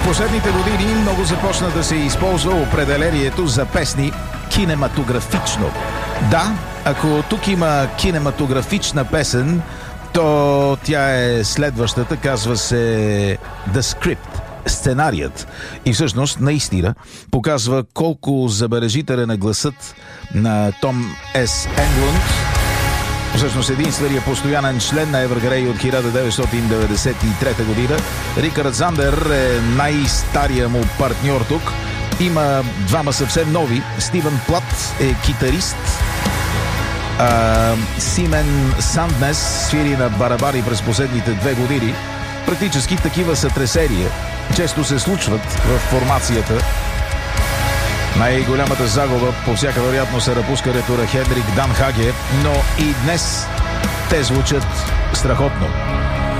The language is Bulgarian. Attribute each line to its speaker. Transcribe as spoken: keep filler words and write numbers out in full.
Speaker 1: последните години много започна да се използва определението за песни кинематографично. Да, ако тук има кинематографична песен, то тя е следващата, казва се The Script, сценарият. И всъщност наистина показва колко забележителен е гласът на Том С. Енглунд. Всъщност единственият постоянен член на Evergrey от хиляда деветстотин деветдесет и трета година. Рихард Зандер е най-стария му партньор тук. Има двама съвсем нови. Стивен Плат е китарист. А, Симен Санднес свири на барабари през последните две години. Практически такива сътресения често се случват в формацията. Най-голямата загуба по всяка вероятност е напускането на Хенрик Дан Хаге, но и днес те звучат страхотно.